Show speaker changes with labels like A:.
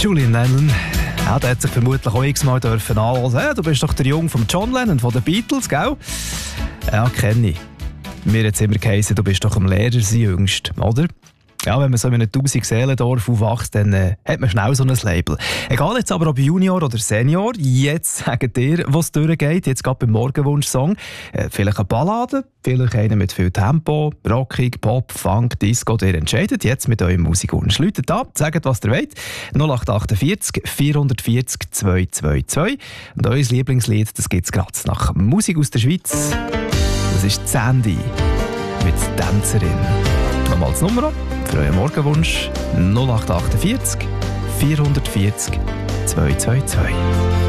A: Julian Lennon. Ja, der hat sich vermutlich auch x-mal anhören. Hey, du bist doch der Junge von John Lennon, von den Beatles, gell? Ja, kenne ich. Mir hat es immer geheißen, du bist doch am Lehrer sein Jüngst, oder? Ja, wenn man so in einem 1000-Seelendorf aufwächst, dann hat man schnell so ein Label. Egal jetzt aber ob Junior oder Senior, jetzt sagt ihr, was durchgeht, jetzt gerade beim Morgenwunsch-Song. Vielleicht eine Ballade, vielleicht eine mit viel Tempo, rockig, Pop, Funk, Disco, ihr entscheidet jetzt mit eurem Musikwunsch. Läutet ab, sagt, was ihr wollt. 0848 440 222. Und euer Lieblingslied, das gibt es gerade nach Musik aus der Schweiz. Das ist Sandy mit Tänzerin. Nochmal das Nummer für euren Morgenwunsch 0848 440 222.